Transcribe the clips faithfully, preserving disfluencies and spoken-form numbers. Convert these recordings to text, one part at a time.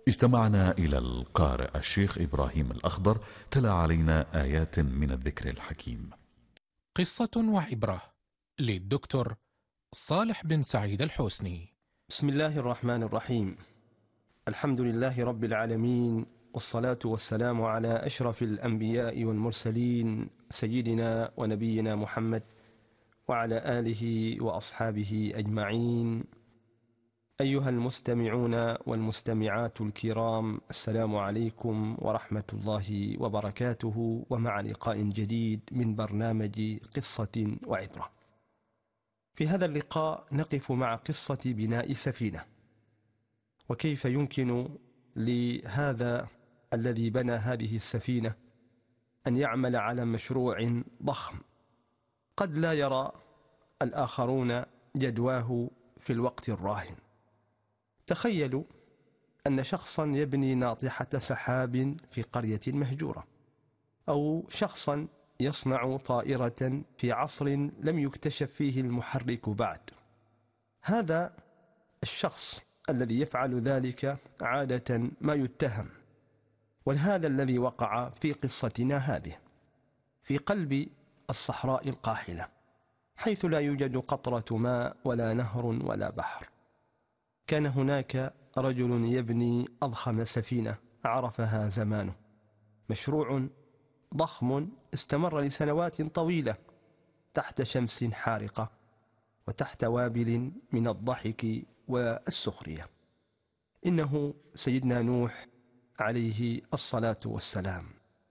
استمعنا إلى القارئ الشيخ إبراهيم الأخضر تلا علينا آيات من الذكر الحكيم. قصة وعبرة للدكتور صالح بن سعيد الحسني. بسم الله الرحمن الرحيم. الحمد لله رب العالمين، والصلاة والسلام على أشرف الأنبياء والمرسلين سيدنا ونبينا محمد وعلى آله وأصحابه أجمعين. أيها المستمعون والمستمعات الكرام، السلام عليكم ورحمة الله وبركاته، ومع لقاء جديد من برنامج قصة وعبرة. في هذا اللقاء نقف مع قصة بناء سفينة، وكيف يمكن لهذا الذي بنى هذه السفينة أن يعمل على مشروع ضخم قد لا يرى الآخرون جدواه في الوقت الراهن. تخيلوا أن شخصا يبني ناطحة سحاب في قرية مهجورة، أو شخصا يصنع طائرة في عصر لم يكتشف فيه المحرك بعد. هذا الشخص الذي يفعل ذلك عادة ما يتهم، وهذا الذي وقع في قصتنا هذه في قلب الصحراء القاحلة، حيث لا يوجد قطرة ماء ولا نهر ولا بحر. كان هناك رجل يبني أضخم سفينة عرفها زمانه، مشروع ضخم استمر لسنوات طويلة تحت شمس حارقة وتحت وابل من الضحك والسخرية. إنه سيدنا نوح عليه الصلاة والسلام.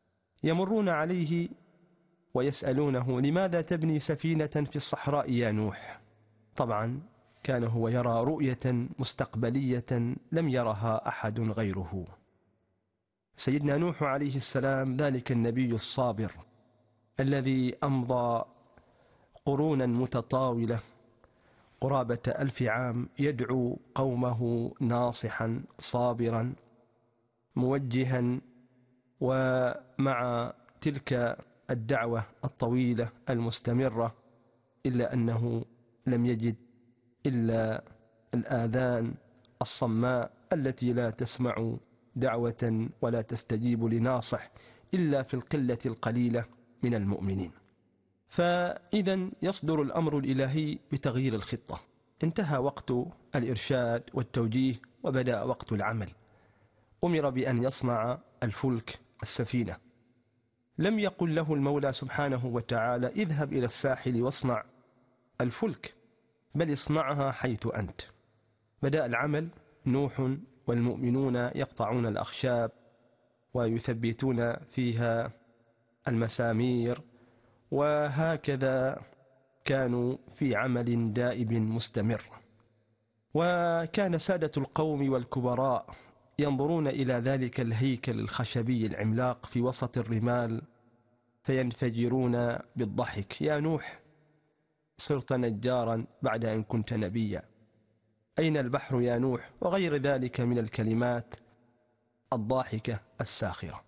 يمرون عليه ويسألونه: لماذا تبني سفينة في الصحراء يا نوح؟ طبعا كان هو يرى رؤية مستقبلية لم يرها أحد غيره. سيدنا نوح عليه السلام ذلك النبي الصابر الذي أمضى قرونا متطاولة قرابة ألف عام يدعو قومه ناصحا صابرا موجها، ومع تلك الدعوة الطويلة المستمرة إلا أنه لم يجد إلا الآذان الصماء التي لا تسمع دعوة ولا تستجيب لناصح إلا في القلة القليلة من المؤمنين. فإذا يصدر الأمر الإلهي بتغيير الخطة. انتهى وقت الإرشاد والتوجيه وبدأ وقت العمل. أمر بأن يصنع الفلك السفينة. لم يقل له المولى سبحانه وتعالى: اذهب إلى الساحل واصنع الفلك، بل اصنعها حيث أنت. بدأ العمل. نوح والمؤمنون يقطعون الأخشاب ويثبتون فيها المسامير، وهكذا كانوا في عمل دائب مستمر. وكان سادة القوم والكبراء ينظرون إلى ذلك الهيكل الخشبي العملاق في وسط الرمال فينفجرون بالضحك: يا نوح، صرت نجارا بعد أن كنت نبيا، أين البحر يا نوح؟ وغير ذلك من الكلمات الضاحكة الساخرة.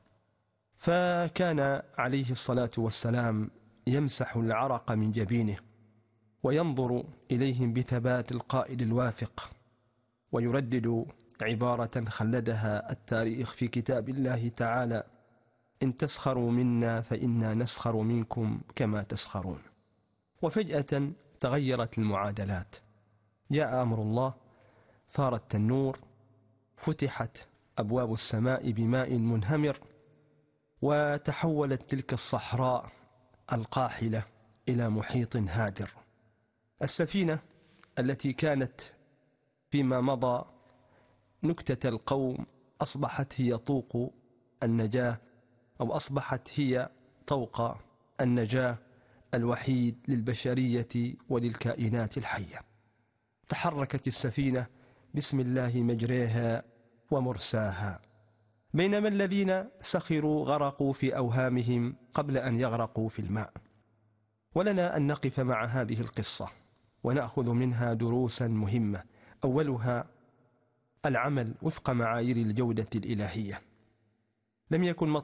فكان عليه الصلاة والسلام يمسح العرق من جبينه وينظر إليهم بثبات القائد الواثق، ويردد عبارة خلدها التاريخ في كتاب الله تعالى: إن تسخروا منا فإنا نسخر منكم كما تسخرون. وفجأة تغيرت المعادلات. جاء أمر الله، فار التنور، فتحت أبواب السماء بماء منهمر، وتحولت تلك الصحراء القاحلة إلى محيط هادر. السفينة التي كانت فيما مضى نكتة القوم أصبحت هي طوق النجاة، أو أصبحت هي طوق النجاة الوحيد للبشرية وللكائنات الحية. تحركت السفينة بسم الله مجريها ومرساها، بينما الذين سخروا غرقوا في أوهامهم قبل أن يغرقوا في الماء. ولنا أن نقف مع هذه القصة ونأخذ منها دروسا مهمة. أولها العمل وفق معايير الجودة الإلهية. لم يكن